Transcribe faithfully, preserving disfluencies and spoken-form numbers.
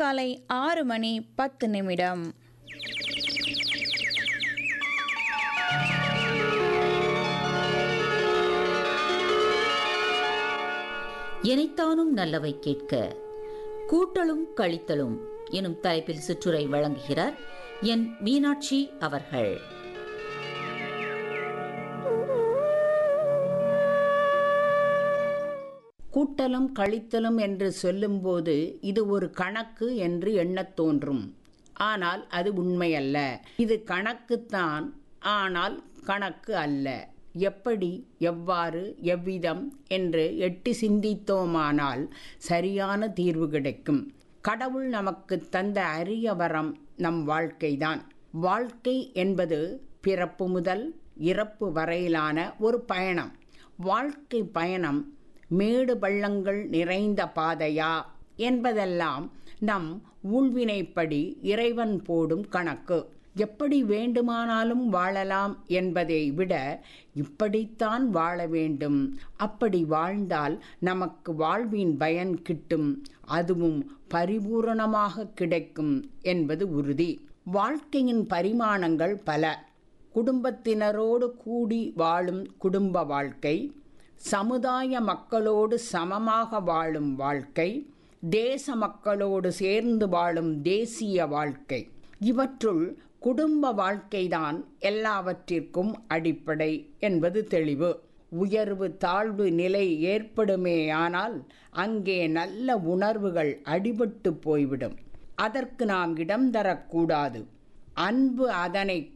காலை ஆறு மணி பத்து நிமிடம். எனைத்தானும் நல்லவை கேட்க கூட்டலும் கழித்தலும் எனும் தலைப்பில் சிற்றுரை வழங்குகிறார் என் மீனாட்சி அவர்கள். கூட்டலும் கழித்தலும் என்று சொல்லும்போது இது ஒரு கணக்கு என்று எண்ணத் தோன்றும். ஆனால் அது உண்மையல்ல. இது கணக்குத்தான், ஆனால் கணக்கு அல்ல. எப்படி, எவ்வாறு, எவ்விதம் என்று எட்டி சிந்தித்தோமானால் சரியான தீர்வு கிடைக்கும். கடவுள் நமக்கு தந்த அரிய வரம் நம் வாழ்க்கைதான். வாழ்க்கை என்பது பிறப்பு முதல் இறப்பு வரையிலான ஒரு பயணம். வாழ்க்கை பயணம் மேடு பள்ளங்கள் நிறைந்த பாதையா என்பதெல்லாம் நம் ஊழ்வினைப்படி இறைவன் போடும் கணக்கு. எப்படி வேண்டுமானாலும் வாழலாம் என்பதை விட இப்படித்தான் வாழ வேண்டும், அப்படி வாழ்ந்தால் நமக்கு வாழ்வின் பயன் கிட்டும், அதுவும் பரிபூரணமாக கிடைக்கும் என்பது உறுதி. வாழ்க்கையின் பரிமாணங்கள் பல. குடும்பத்தினரோடு கூடி வாழும் குடும்ப வாழ்க்கை, சமுதாய மக்களோடு சமமாக வாழும் வாழ்க்கை, தேச மக்களோடு சேர்ந்து வாழும் தேசிய வாழ்க்கை. இவற்றுள் குடும்ப வாழ்க்கைதான் எல்லாவற்றிற்கும் அடிப்படை என்பது தெளிவு. உயர்வு தாழ்வு நிலை ஏற்படுமேயானால் அங்கே நல்ல உணர்வுகள் அடிபட்டு போய்விடும். அதற்கு நாம் இடம் தரக்கூடாது. அன்பு அதனை